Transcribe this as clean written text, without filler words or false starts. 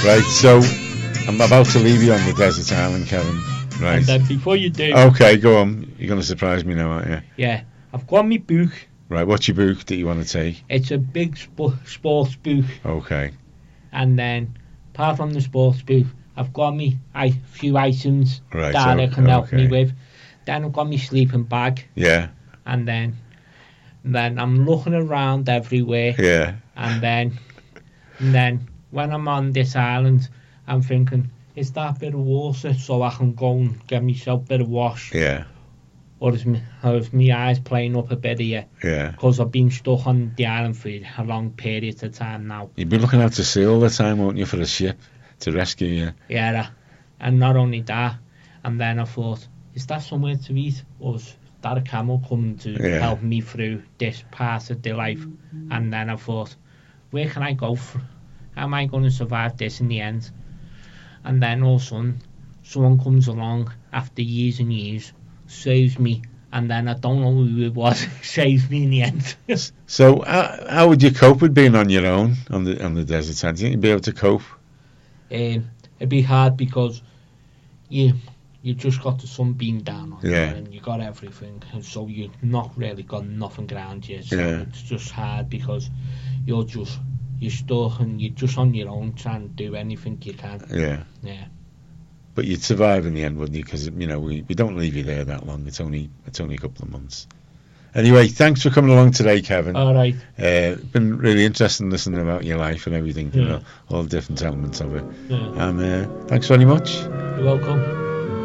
Right, so I'm about to leave you on the desert island, Kevin. Right. And then before you do... Okay, go on. You're going to surprise me now, aren't you? Yeah. I've got my book. Right, what's your book that you want to take? It's a big sports book. Okay. And then, apart from the sports book, I've got me a few items that I can help me with. Then I've got my sleeping bag. Yeah. And then I'm looking around everywhere. Yeah. And then when I'm on this island, I'm thinking, is that a bit of water so I can go and get myself a bit of wash? Yeah. Or is my eyes playing up a bit here? Yeah. Because I've been stuck on the island for a long period of time now. You've been looking out to sea all the time, won't you, for a ship to rescue you? Yeah. And not only that, and then I thought, is that somewhere to eat? Or is that a camel coming to help me through this part of the life? And then I thought, where can I go? How am I going to survive this in the end? And then all of a sudden, someone comes along after years and years, saves me, and then I don't know who it was, saves me in the end. So how would you cope with being on your own on the desert sand? Do you think you'd be able to cope? It'd be hard because you just got the sunbeam down on you and you got everything, and so you've not really got nothing around you. So it's just hard because you're stuck and you're just on your own trying to do anything you can. Yeah. But you'd survive in the end, wouldn't you? Because we don't leave you there that long. It's only a couple of months. Anyway, thanks for coming along today, Kevin. All right. Been really interesting listening about your life and everything, all the different elements of it. Yeah. And thanks very much. You're welcome.